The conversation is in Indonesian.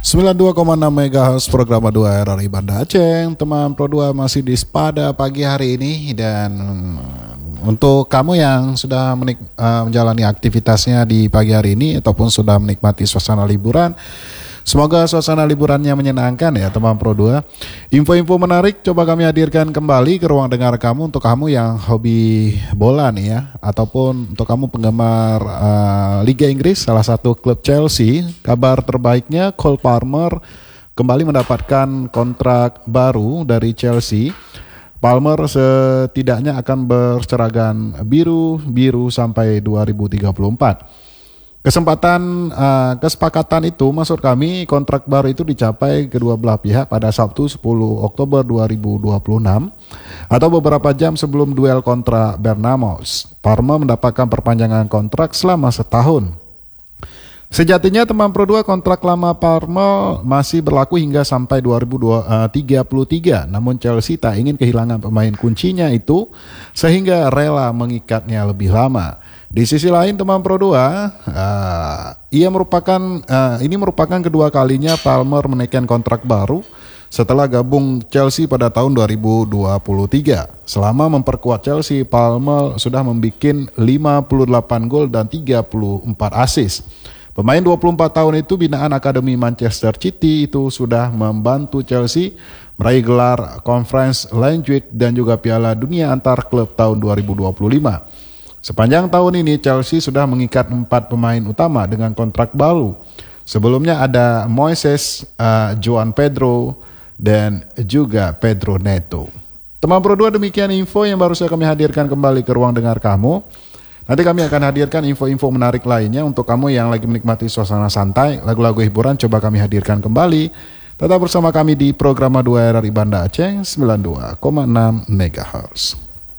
92,6 MHz program 2 RRI Banda Aceh. Teman Pro 2 masih di pada pagi hari ini, dan untuk kamu yang sudah menjalani aktivitasnya di pagi hari ini ataupun sudah menikmati suasana liburan, semoga suasana liburannya menyenangkan ya teman Pro 2. Info-info menarik coba kami hadirkan kembali ke ruang dengar kamu untuk kamu yang hobi bola nih ya, ataupun untuk kamu penggemar Liga Inggris, salah satu klub Chelsea. Kabar terbaiknya Cole Palmer kembali mendapatkan kontrak baru dari Chelsea. Palmer setidaknya akan berseragam biru sampai 2034. Kesepakatan itu maksud kami kontrak baru itu dicapai kedua belah pihak pada Sabtu 10 Oktober 2026 atau beberapa jam sebelum duel kontra Bournemouth. Palmer mendapatkan perpanjangan kontrak selama setahun. Sejatinya teman Pro 2, kontrak lama Palmer masih berlaku hingga sampai 2033. Namun Chelsea tak ingin kehilangan pemain kuncinya itu sehingga rela mengikatnya lebih lama. Di sisi lain teman Pro 2, ini merupakan kedua kalinya Palmer menaikkan kontrak baru setelah gabung Chelsea pada tahun 2023. Selama memperkuat Chelsea, Palmer sudah membuat 58 gol dan 34 assist. Pemain 24 tahun itu binaan Akademi Manchester City itu sudah membantu Chelsea meraih gelar Conference League dan juga Piala Dunia antar klub tahun 2025. Sepanjang tahun ini Chelsea sudah mengikat 4 pemain utama dengan kontrak baru. Sebelumnya ada Moises, João Pedro, dan juga Pedro Neto. Teman Pro 2, demikian info yang baru saja kami hadirkan kembali ke ruang dengar kamu. Nanti kami akan hadirkan info-info menarik lainnya untuk kamu yang lagi menikmati suasana santai, lagu-lagu hiburan coba kami hadirkan kembali. Tetap bersama kami di program 2 RRI Banda Aceh 92,6 MHz.